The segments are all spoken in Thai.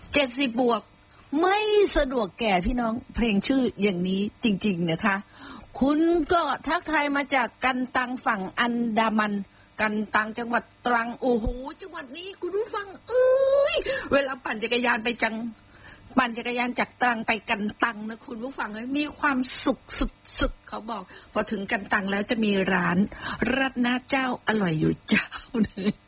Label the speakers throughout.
Speaker 1: 70 บวกไม่สะดวกแก่พี่น้องเพลงชื่ออย่างนี้จริงๆนะคะคุณก็ทักทายมาจากกันตังฝั่งอันดามันกันตังจังหวัดตรังโอ้โหจังหวัดนี้คุณผู้ฟังเวลาปั่นจักรยานจากตรังไปกันตังนะคุณผู้ฟังมีความสุขสุดๆเขาบอกพอถึงกันตังแล้วจะมีร้านราดหน้าเจ้าอร่อยอยู่เจ้านึง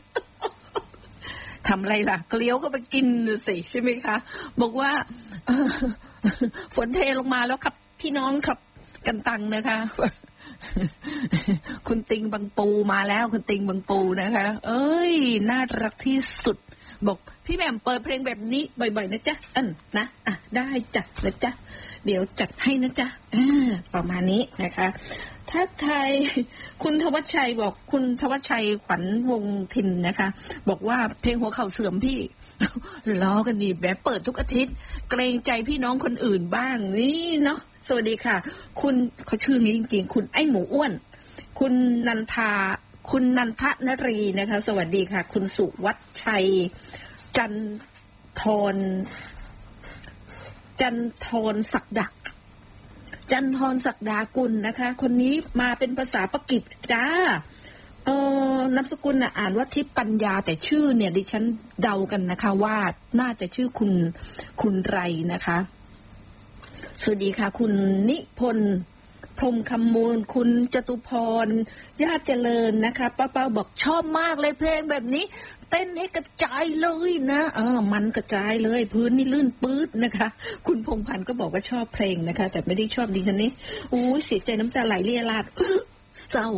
Speaker 1: ทำอะไรล่ะเกลียวก็ไปกินสิใช่ไหมคะบอกว่าฝนเทลงมาแล้วครับพี่น้องครับกันตังนะคะคุณติงบางปูมาแล้วคุณติงบางปูนะคะน่ารักที่สุดบอกพี่แหม่มเปิดเพลงแบบนี้บ่อยๆนะจ๊ะนะได้จัดนะจ๊ะเดี๋ยวจัดให้นะจ๊ะประมาณนี้นะคะทักทายคุณธวัชชัยบอกคุณธวัชชัยขวัญวงทินนะคะบอกว่าเพลงหัวเข่าเสื่อมพี่ล้อกันดีแบบเปิดทุกอาทิตย์เกรงใจพี่น้องคนอื่นบ้างนี่เนาะสวัสดีค่ะคุณเขาชื่อนี้จริงๆคุณไอ้หมูอ้วนคุณนันทนรีนะคะสวัสดีค่ะคุณสุวัชชัยจันทรศักดากุลนะคะคนนี้มาเป็นภาษาปากีสจ้านามสกุลอ่านว่าทิพย์ปัญญาแต่ชื่อเนี่ยดิฉันเดากันนะคะว่าน่าจะชื่อคุณไรนะคะสวัสดีค่ะคุณนิพนธ์พรหมคำมูลคุณจตุพรญาติเจริญนะคะป้าบอกชอบมากเลยเพลงแบบนี้เต้นให้กระจายเลยนะมันกระจายเลยพื้นนี่ลื่นปื๊ดนะคะคุณพงษ์พันธ์ก็บอกว่าชอบเพลงนะคะแต่ไม่ได้ชอบดิฉันนี่เสียใจน้ำตาไหลเลียราดเศร้า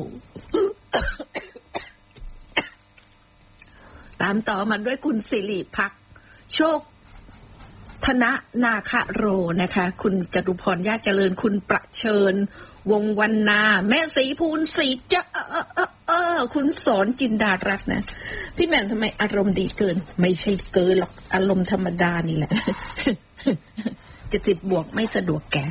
Speaker 1: ตามต่อมาด้วยคุณสิริพักโชคธนนาคโรนะคะคุณจตุพรญาติเจริญคุณประเชิญวงวรรณาแม่ศรีภูลศรีจะคุณสอนจินดารักนะพี่แหม่มทำไมอารมณ์ดีเกินไม่ใช่เกินหรอกอารมณ์ธรรมดานี่แหละ70 บวกไม่สะดวกแก่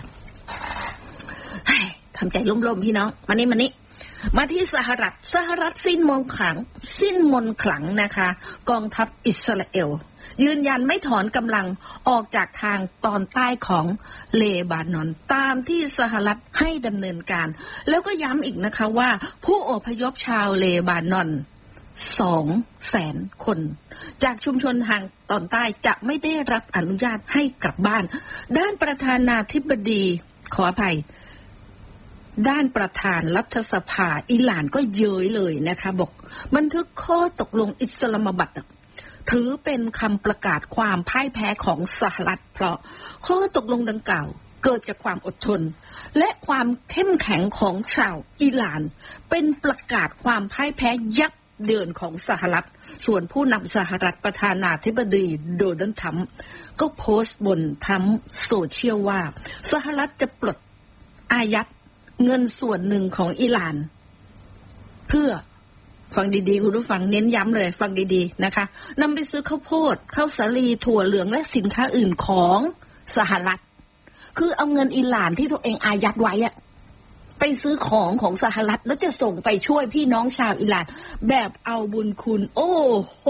Speaker 1: ทำใจล่มๆพี่น้องมานี่มาที่สหรัฐสิ้นมนต์ขลังนะคะกองทัพอิสราเอลยืนยันไม่ถอนกำลังออกจากทางตอนใต้ของเลบานอนตามที่สหรัฐให้ดำเนินการแล้วก็ย้ำอีกนะคะว่าผู้อพยพชาวเลบานอน 200,000 คนจากชุมชนทางตอนใต้จะไม่ได้รับอนุญาตให้กลับบ้านด้านประธานาธิบดีขออภัยด้านประธานรัฐสภาอิหร่านก็เย้ยเลยนะคะบอกบันทึกข้อตกลงอิสลามบัดถือเป็นคำประกาศความพ่ายแพ้ของสหรัฐเพราะข้อตกลงดังกล่าวเกิดจากความอดทนและความเข้มแข็งของชาวอิหร่านเป็นประกาศความพ่ายแพ้ยับเยินของสหรัฐส่วนผู้นำสหรัฐประธานาธิบดีโดนัลด์ทรัมป์ก็โพสต์บนทรัมป์โซเชียลว่าสหรัฐจะปลดอายัดเงินส่วนหนึ่งของอิหร่านเพื่อฟังดีๆคุณผู้ฟังเน้นย้ำเลยฟังดีๆนะคะนำไปซื้อข้าวโพดข้าวสาลีถั่วเหลืองและสินค้าอื่นของสหรัฐคือเอาเงินอิหร่านที่ตัวเองอายัดไว้ไปซื้อของสหรัฐแล้วจะส่งไปช่วยพี่น้องชาวอิหร่านแบบเอาบุญคุณโอ้โห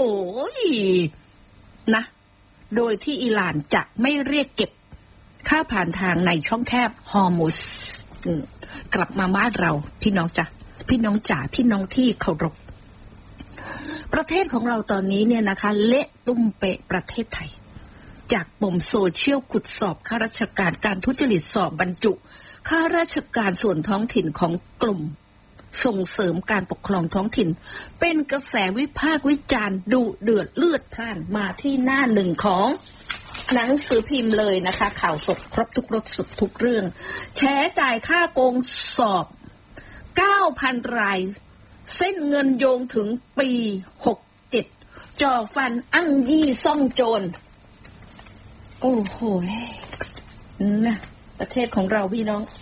Speaker 1: นะโดยที่อิหร่านจะไม่เรียกเก็บค่าผ่านทางในช่องแคบฮอร์มุซกลับมาบ้านเราพี่น้องจ๋าพี่น้องที่เคารพประเทศของเราตอนนี้เนี่ยนะคะเละตุ้มเปะประเทศไทยจากปมโซเชียลขุดสอบข้าราชการการทุจริตสอบบรรจุข้าราชการส่วนท้องถิ่นของกลุ่มส่งเสริมการปกครองท้องถิ่นเป็นกระแสวิพากษ์วิจารณ์ดุเดือดเลือดพล่านมาที่หน้าหนึ่งของหนังสือพิมพ์เลยนะคะข่าวสดครบทุกรสสุดทุกเรื่องแฉจ่ายค่าโกงสอบ 9,000 รายเส้นเงินโยงถึงปี67จ่อฟันอ้างยี่ซ่องโจรโอ้โหนะประเทศของเราพี่น้อง